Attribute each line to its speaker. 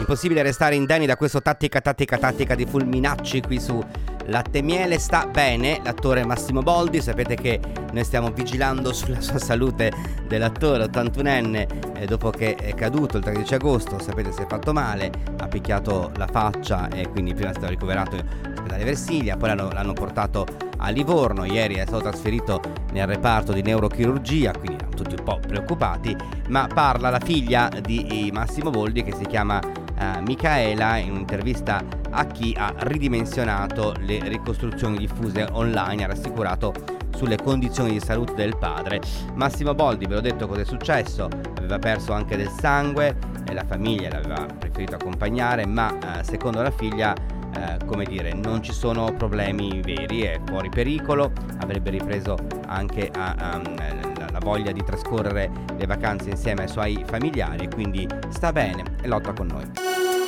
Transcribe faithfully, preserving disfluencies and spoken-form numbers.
Speaker 1: impossibile restare indenni da questo tattica tattica tattica di Fulminacci qui su Latte e Miele. Sta bene l'attore Massimo Boldi, sapete che noi stiamo vigilando sulla sua salute dell'attore ottantunenne, eh, dopo che è caduto il tredici agosto, sapete si è fatto male, ha picchiato la faccia e quindi prima è stato ricoverato in ospedale Versilia, poi l'hanno, l'hanno portato a Livorno, ieri è stato trasferito nel reparto di neurochirurgia, quindi erano tutti un po' preoccupati, ma parla la figlia di Massimo Boldi che si chiama uh, Micaela, in un'intervista a Chi ha ridimensionato le ricostruzioni diffuse online, ha rassicurato sulle condizioni di salute del padre. Massimo Boldi, ve l'ho detto cosa è successo, aveva perso anche del sangue e la famiglia l'aveva preferito accompagnare, ma uh, secondo la figlia Uh, come dire, non ci sono problemi veri, è fuori pericolo, avrebbe ripreso anche a, a, la, la voglia di trascorrere le vacanze insieme ai suoi familiari, quindi sta bene e lotta con noi.